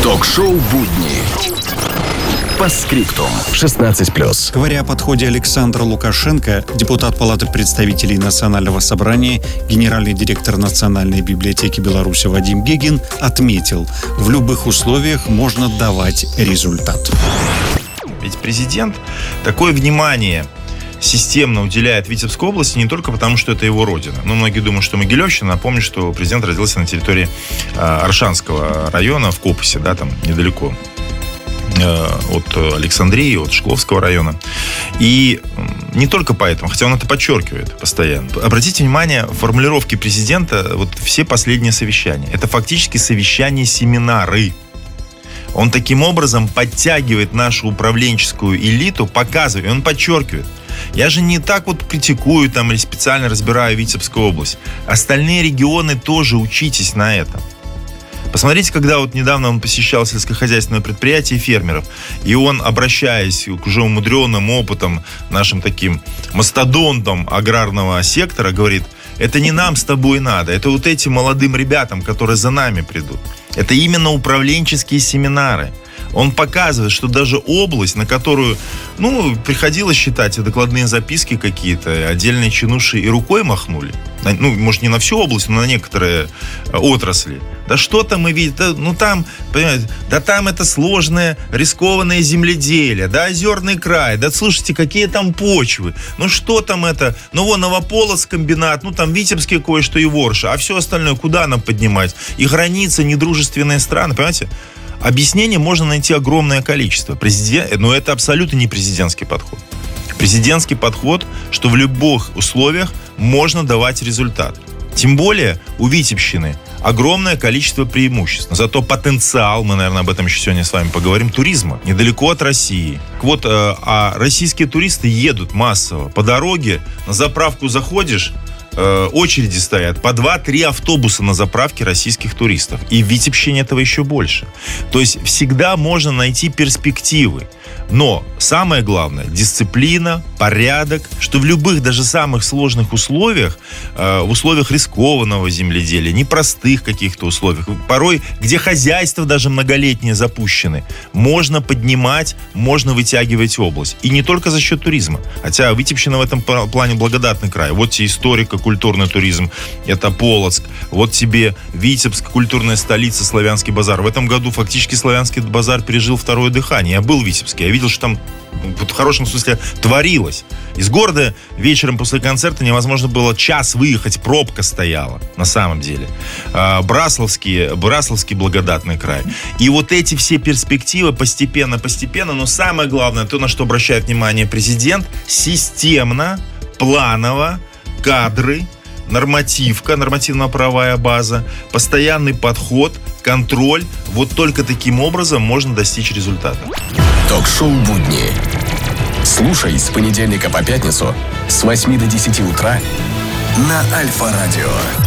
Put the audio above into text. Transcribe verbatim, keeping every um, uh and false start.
Ток-шоу «Будни». По скриптум. шестнадцать плюс. Говоря о подходе Александра Лукашенко, депутат Палаты представителей Национального собрания, генеральный директор Национальной библиотеки Беларуси Вадим Гегин отметил, в любых условиях можно давать результат. Ведь президент такое внимание системно уделяет Витебской области не только потому, что это его родина. Ну, многие думают, что Могилевщина. Напомню, что президент родился на территории э, Аршанского района, в Копосе, да, там недалеко от Александрии, от Шкловского района. И не только поэтому, хотя он это подчеркивает постоянно. Обратите внимание, формулировки президента, вот все последние совещания. Это фактически совещания-семинары. Он таким образом подтягивает нашу управленческую элиту, показывает, он подчеркивает. Я же не так вот критикую там или специально разбираю Витебскую область. Остальные регионы тоже учитесь на этом. Посмотрите, когда вот недавно он посещал сельскохозяйственное предприятие фермеров, и он, обращаясь к уже умудренным опытом, нашим таким мастодонтам аграрного сектора, говорит: это не нам с тобой надо, это вот этим молодым ребятам, которые за нами придут. Это именно управленческие семинары. Он показывает, что даже область, на которую, ну, приходилось считать докладные записки какие-то, отдельные чинуши и рукой махнули. Ну, может, не на всю область, но на некоторые отрасли. Да что там мы видим? Да, ну, там, понимаете, да там это сложное, рискованное земледелие, да, озерный край, да, слушайте, какие там почвы, ну, что там это, ну, вон, Новополоцк комбинат, ну, там, Витебский кое-что и Ворша, а все остальное куда нам поднимать? И границы, недружественные страны, понимаете? Объяснений можно найти огромное количество. Президент... Но это абсолютно не президентский подход. Президентский подход, что в любых условиях можно давать результат. Тем более у Витебщины огромное количество преимуществ. Но зато потенциал, мы, наверное, об этом еще сегодня с вами поговорим, туризма. Недалеко от России. Вот, а российские туристы едут массово. По дороге на заправку заходишь, очереди стоят по два-три автобуса на заправке российских туристов. И в Витебщине этого еще больше. То есть всегда можно найти перспективы. Но самое главное — дисциплина, порядок, что в любых, даже самых сложных условиях, э, в условиях рискованного земледелия, непростых каких-то условиях, порой, где хозяйства даже многолетние запущены, можно поднимать, можно вытягивать область. И не только за счет туризма. Хотя Витебщина в этом плане благодатный край. Вот тебе историко-культурный туризм, это Полоцк. Вот тебе Витебск, культурная столица, Славянский базар. В этом году фактически Славянский базар пережил второе дыхание. Я был в Витебске, я видел, что там в хорошем смысле творилось. Из города вечером после концерта невозможно было час выехать, пробка стояла, на самом деле. Брасловский, Брасловский благодатный край. И вот эти все перспективы постепенно-постепенно, но самое главное, то, на что обращает внимание президент, системно, планово, кадры, нормативка, нормативно-правовая база, постоянный подход, контроль. Вот только таким образом можно достичь результата. Ток-шоу «Будни». Слушай с понедельника по пятницу с восьми до десяти утра на Альфа-радио.